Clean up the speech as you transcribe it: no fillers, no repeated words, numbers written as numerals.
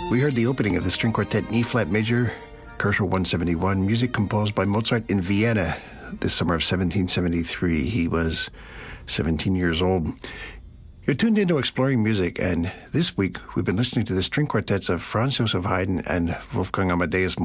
We heard the opening of the string quartet in E-flat major, Koercher 171, music composed by Mozart in Vienna this summer of 1773. He was 17 years old. You're tuned into Exploring Music, and this week we've been listening to the string quartets of Franz Joseph Haydn and Wolfgang Amadeus